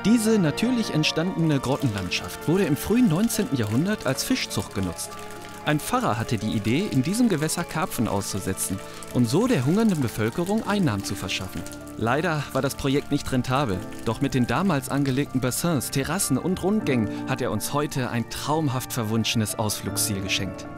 Diese natürlich entstandene Grottenlandschaft wurde im frühen 19. Jahrhundert als Fischzucht genutzt. Ein Pfarrer hatte die Idee, in diesem Gewässer Karpfen auszusetzen und so der hungernden Bevölkerung Einnahmen zu verschaffen. Leider war das Projekt nicht rentabel, doch mit den damals angelegten Bassins, Terrassen und Rundgängen hat er uns heute ein traumhaft verwunschenes Ausflugsziel geschenkt.